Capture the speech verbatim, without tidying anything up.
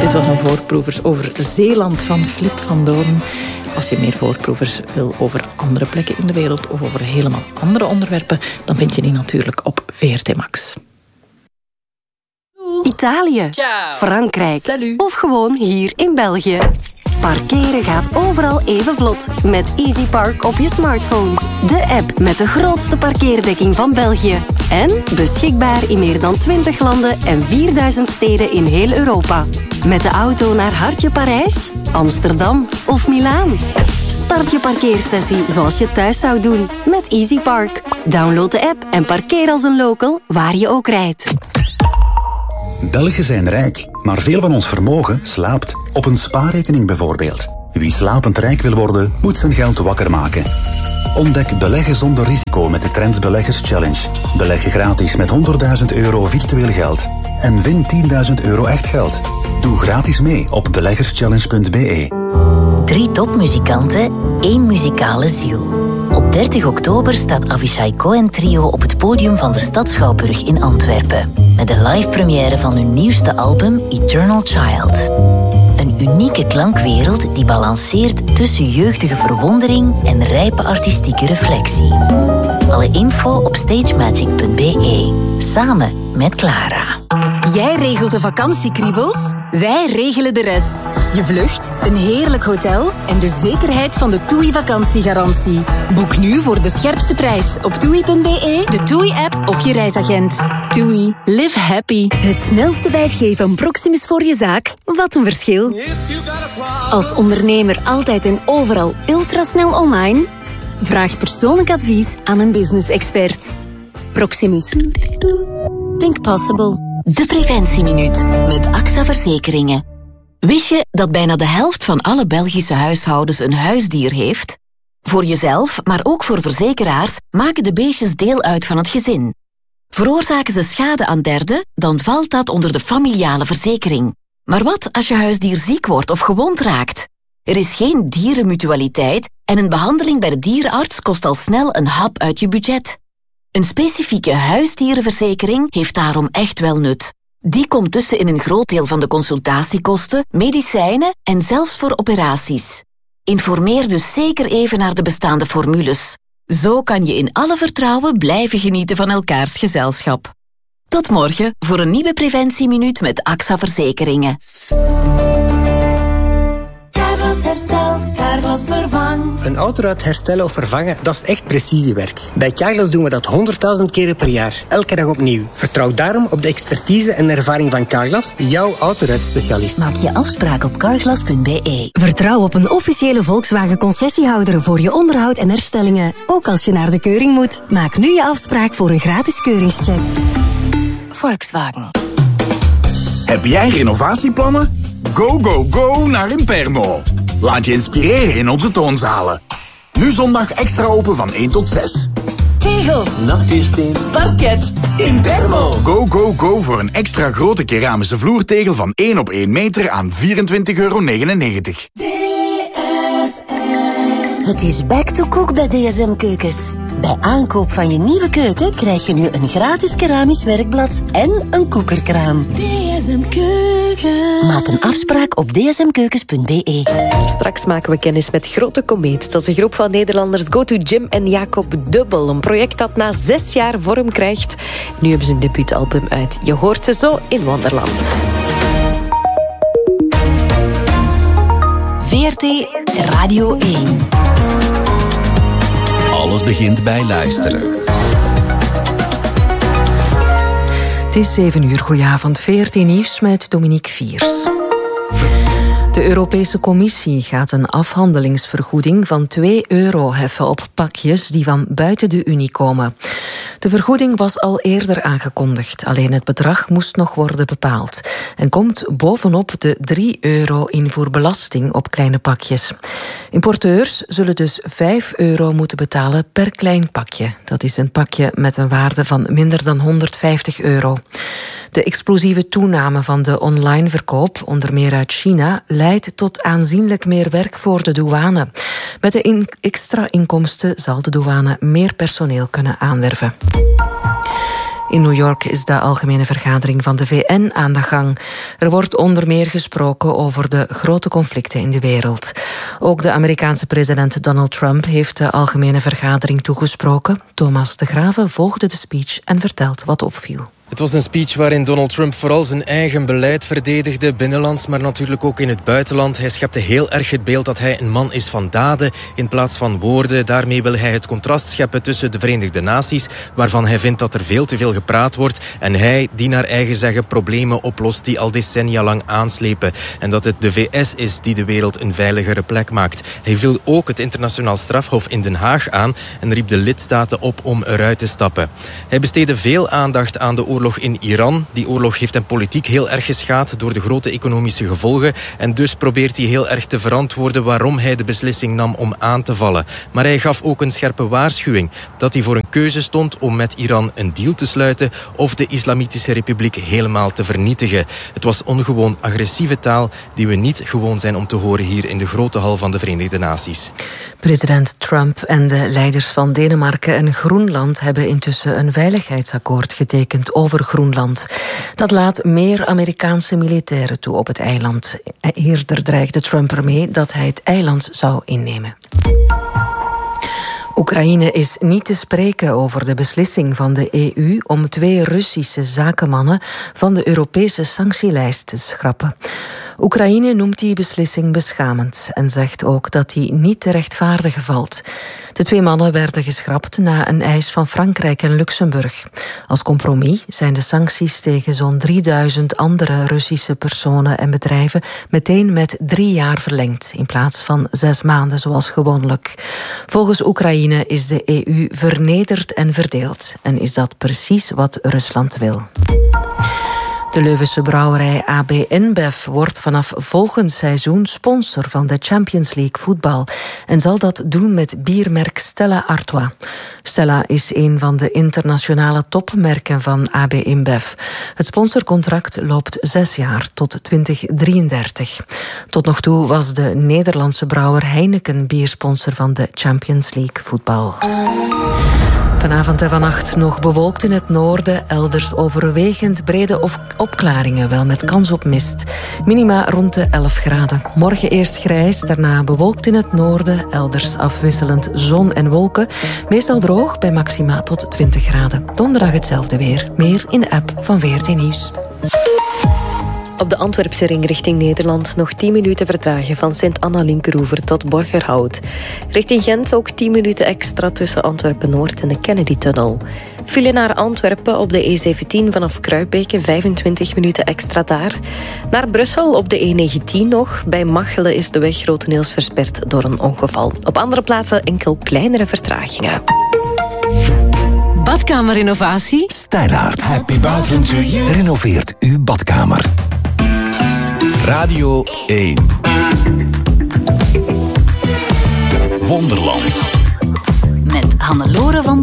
Dit was een voorproevers over Zeeland van Flip van Doorn. Als je meer voorproevers wil over andere plekken in de wereld of over helemaal andere onderwerpen, dan vind je die natuurlijk op V R T Max. Italië, ciao. Frankrijk Salut. Of gewoon hier in België. Parkeren gaat overal even vlot met Easy Park op je smartphone. De app met de grootste parkeerdekking van België. En beschikbaar in meer dan twintig landen en vierduizend steden in heel Europa. Met de auto naar Hartje Parijs, Amsterdam of Milaan. Start je parkeersessie zoals je thuis zou doen met Easy Park. Download de app en parkeer als een local waar je ook rijdt. Belgen zijn rijk, maar veel van ons vermogen slaapt. Op een spaarrekening bijvoorbeeld. Wie slapend rijk wil worden, moet zijn geld wakker maken. Ontdek beleggen zonder risico met de Trends Beleggers Challenge. Beleg je gratis met honderdduizend euro virtueel geld. En win tienduizend euro echt geld. Doe gratis mee op beleggerschallenge punt b e. Drie topmuzikanten, één muzikale ziel. Op dertig oktober staat Avishai Cohen Trio op het podium van de Stad Schouwburg in Antwerpen. Met de live première van hun nieuwste album Eternal Child. Een unieke klankwereld die balanceert tussen jeugdige verwondering en rijpe artistieke reflectie. Alle info op stagemagic punt b e. Samen met Clara. Jij regelt de vakantiekriebels, wij regelen de rest. Je vlucht, een heerlijk hotel en de zekerheid van de TUI vakantiegarantie. Boek nu voor de scherpste prijs op toei punt b e, de TUI-app of je reisagent. TUI. Live happy. Het snelste vijf G van Proximus voor je zaak. Wat een verschil. Als ondernemer altijd en overal ultrasnel online? Vraag persoonlijk advies aan een business-expert. Proximus. Think possible. De Preventieminuut met A X A Verzekeringen. Wist je dat bijna de helft van alle Belgische huishoudens een huisdier heeft? Voor jezelf, maar ook voor verzekeraars, maken de beestjes deel uit van het gezin. Veroorzaken ze schade aan derden, dan valt dat onder de familiale verzekering. Maar wat als je huisdier ziek wordt of gewond raakt? Er is geen dierenmutualiteit en een behandeling bij de dierenarts kost al snel een hap uit je budget. Een specifieke huisdierenverzekering heeft daarom echt wel nut. Die komt tussen in een groot deel van de consultatiekosten, medicijnen en zelfs voor operaties. Informeer dus zeker even naar de bestaande formules. Zo kan je in alle vertrouwen blijven genieten van elkaars gezelschap. Tot morgen voor een nieuwe Preventieminuut met A X A Verzekeringen. Carglass herstelt, Carglass vervangt. Een autoruit herstellen of vervangen, dat is echt precisiewerk. Bij Carglass doen we dat honderdduizend keren per jaar, elke dag opnieuw. Vertrouw daarom op de expertise en ervaring van Carglass, jouw autoruitspecialist. Maak je afspraak op carglass punt b e. Vertrouw op een officiële Volkswagen-concessiehouder voor je onderhoud en herstellingen. Ook als je naar de keuring moet. Maak nu je afspraak voor een gratis keuringscheck. Volkswagen. Heb jij renovatieplannen? Go, go, go naar Impermo. Laat je inspireren in onze toonzalen. Nu zondag extra open van één tot zes. Tegels, Natuursteen, parket, Impermo. Go, go, go voor een extra grote keramische vloertegel van één op één meter aan vierentwintig euro negenennegentig. D S M. Het is back to cook bij D S M Keukens. Bij aankoop van je nieuwe keuken krijg je nu een gratis keramisch werkblad en een koekerkraan. D S M Keuken. Maak een afspraak op d s m keukens punt b e. Straks maken we kennis met Grote Komeet. Dat is een groep van Nederlanders Go To Jim en Jacob Dubbel. Een project dat na zes jaar vorm krijgt. Nu hebben ze een debuutalbum uit. Je hoort ze zo in Wonderland. V R T Radio één. Alles begint bij luisteren. Het is zeven uur. Goedenavond. V R T Nieuws met Dominique Viers. De Europese Commissie gaat een afhandelingsvergoeding van twee euro heffen op pakjes die van buiten de Unie komen. De vergoeding was al eerder aangekondigd, alleen het bedrag moest nog worden bepaald en komt bovenop de drie euro invoerbelasting op kleine pakjes. Importeurs zullen dus vijf euro moeten betalen per klein pakje. Dat is een pakje met een waarde van minder dan honderdvijftig euro. De explosieve toename van de online verkoop, onder meer uit China, leidt tot aanzienlijk meer werk voor de douane. Met de in- extra inkomsten zal de douane meer personeel kunnen aanwerven. In New York is de algemene vergadering van de V N aan de gang. Er wordt onder meer gesproken over de grote conflicten in de wereld. Ook de Amerikaanse president Donald Trump heeft de algemene vergadering toegesproken. Thomas de Grave volgde de speech en vertelt wat opviel. Het was een speech waarin Donald Trump vooral zijn eigen beleid verdedigde, binnenlands, maar natuurlijk ook in het buitenland. Hij schepte heel erg het beeld dat hij een man is van daden in plaats van woorden. Daarmee wil hij het contrast scheppen tussen de Verenigde Naties, waarvan hij vindt dat er veel te veel gepraat wordt, en hij, die naar eigen zeggen problemen oplost die al decennia lang aanslepen. En dat het de V S is die de wereld een veiligere plek maakt. Hij viel ook het internationaal strafhof in Den Haag aan en riep de lidstaten op om eruit te stappen. Hij besteedde veel aandacht aan de oorlog in Iran. Die oorlog heeft hem politiek heel erg geschaad door de grote economische gevolgen. En dus probeert hij heel erg te verantwoorden waarom hij de beslissing nam om aan te vallen. Maar hij gaf ook een scherpe waarschuwing dat hij voor een keuze stond om met Iran een deal te sluiten of de Islamitische Republiek helemaal te vernietigen. Het was ongewoon agressieve taal die we niet gewoon zijn om te horen hier in de grote hal van de Verenigde Naties. President Trump en de leiders van Denemarken en Groenland hebben intussen een veiligheidsakkoord getekend over Groenland. Dat laat meer Amerikaanse militairen toe op het eiland. Eerder dreigde Trump ermee dat hij het eiland zou innemen. Oekraïne is niet te spreken over de beslissing van de E U om twee Russische zakenmannen van de Europese sanctielijst te schrappen. Oekraïne noemt die beslissing beschamend en zegt ook dat die niet te rechtvaardigen valt. De twee mannen werden geschrapt na een eis van Frankrijk en Luxemburg. Als compromis zijn de sancties tegen zo'n drieduizend andere Russische personen en bedrijven meteen met drie jaar verlengd, in plaats van zes maanden zoals gewoonlijk. Volgens Oekraïne is de E U vernederd en verdeeld en is dat precies wat Rusland wil. De Leuvense brouwerij A B InBev wordt vanaf volgend seizoen sponsor van de Champions League voetbal en zal dat doen met biermerk Stella Artois. Stella is een van de internationale topmerken van A B InBev. Het sponsorcontract loopt zes jaar tot twintig drieëndertig. Tot nog toe was de Nederlandse brouwer Heineken biersponsor van de Champions League voetbal. Vanavond en vannacht nog bewolkt in het noorden, elders overwegend brede of opklaringen, wel met kans op mist. Minima rond de elf graden. Morgen eerst grijs, daarna bewolkt in het noorden, elders afwisselend zon en wolken. Meestal droog bij maxima tot twintig graden. Donderdag hetzelfde weer. Meer in de app van V R T Nieuws. Op de Antwerpse ring richting Nederland nog tien minuten vertragen van Sint-Anna-Linkeroever tot Borgerhout. Richting Gent ook tien minuten extra tussen Antwerpen-Noord en de Kennedy-tunnel. File naar Antwerpen op de E zeventien vanaf Kruibeke, vijfentwintig minuten extra daar. Naar Brussel op de E negentien nog. Bij Machelen is de weg grotendeels versperd door een ongeval. Op andere plaatsen enkel kleinere vertragingen. Badkamerinnovatie? Stijlaert. Happy bathroom to you. Renoveert uw badkamer. Radio één. Wonderland. Met Hannelore van